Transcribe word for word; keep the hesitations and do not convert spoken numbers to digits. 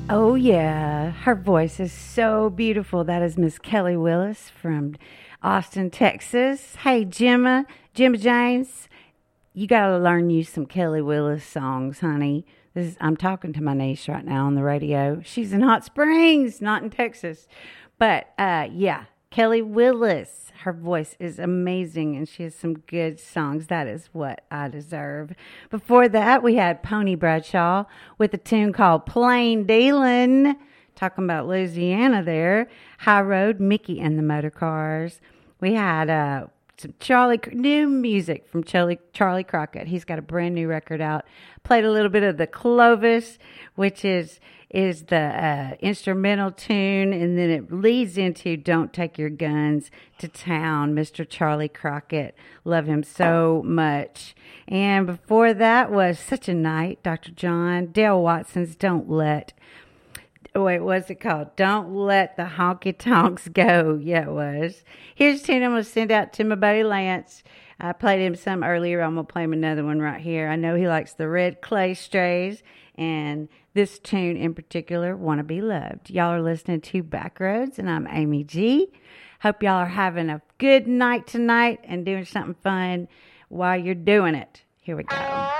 Oh, yeah. Her voice is so beautiful. That is Miss Kelly Willis from Austin, Texas. Hey, Gemma, Gemma James, you got to learn you some Kelly Willis songs, honey. This is, I'm talking to my niece right now on the radio. She's in Hot Springs, not in Texas. But, uh, yeah, Kelly Willis. Her voice is amazing, and she has some good songs. That is what I deserve. Before that, we had Pony Bradshaw with a tune called Plain Dealin', talking about Louisiana there. High Road, Mickey and the Motor Cars. We had uh, some Charlie, new music from Charlie, Charlie Crockett. He's got a brand new record out. Played a little bit of the Clovis, which is is the uh, instrumental tune, and then it leads into Don't Take Your Guns to Town, Mister Charlie Crockett. Love him so much. And before that was Such a Night, Doctor John. Dale Watson's Don't Let, wait, what's it called? Don't Let the Honky Tonks Go. Yeah, it was. Here's a tune I'm going to send out to my buddy Lance. I played him some earlier. I'm going to play him another one right here. I know he likes the Red Clay Strays, and this tune in particular, Wanna Be Loved. Y'all are listening to Backroads, and I'm Amy G. Hope y'all are having a good night tonight and doing something fun while you're doing it. Here we go.